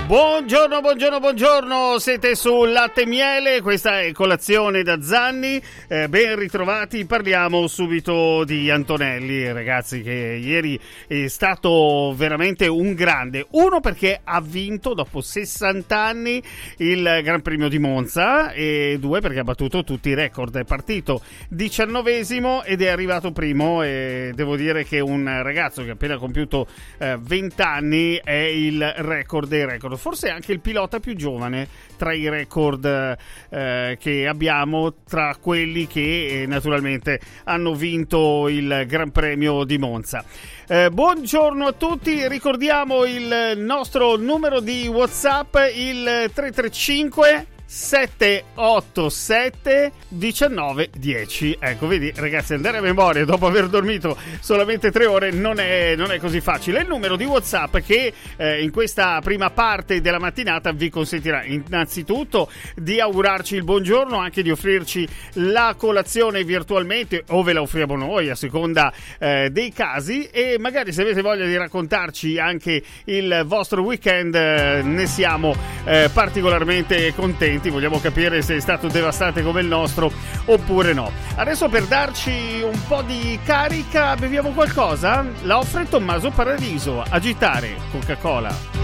Buongiorno, buongiorno, buongiorno, siete su Latte e Miele, questa è Colazione da Zanni, ben ritrovati. Parliamo subito di Antonelli, ragazzi, che ieri è stato veramente un grande, uno perché ha vinto dopo 60 anni il Gran Premio di Monza e due perché ha battuto tutti i record. È partito 19esimo ed è arrivato primo e devo dire che un ragazzo che ha appena compiuto 20 anni è il record dei record. Forse anche il pilota più giovane tra i record che abbiamo, tra quelli che naturalmente hanno vinto il Gran Premio di Monza. Buongiorno a tutti, ricordiamo il nostro numero di WhatsApp, il 335 787 1910. Ecco, vedi ragazzi, andare a memoria dopo aver dormito solamente 3 ore non è così facile. È il numero di WhatsApp che in questa prima parte della mattinata vi consentirà innanzitutto di augurarci il buongiorno, anche di offrirci la colazione virtualmente o ve la offriamo noi a seconda dei casi, e magari se avete voglia di raccontarci anche il vostro weekend ne siamo particolarmente contenti. Vogliamo capire se è stato devastante come il nostro oppure no. Adesso, per darci un po' di carica, beviamo qualcosa? La offre Tommaso Paradiso. Agitare Coca-Cola.